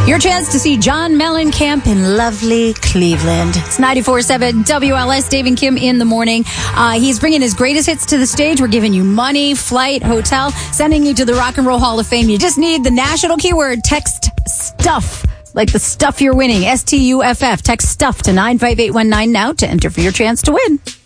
Your chance to see John Mellencamp in lovely Cleveland. It's 94.7 WLS, Dave and Kim in the morning. He's bringing his greatest hits to the stage. We're giving you money, flight, hotel, sending you to the Rock and Roll Hall of Fame. You just need the national keyword, text STUFF, like the stuff you're winning, STUFF. Text STUFF to 95819 now to enter for your chance to win.